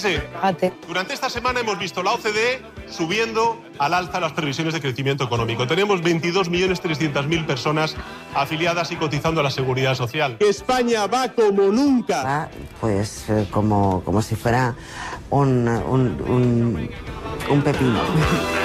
Fíjese, durante esta semana hemos visto la OCDE subiendo al alza las previsiones de crecimiento económico. Tenemos 22.300.000 personas afiliadas y cotizando a la Seguridad Social. España va como nunca. Va, pues como si fuera un pepino.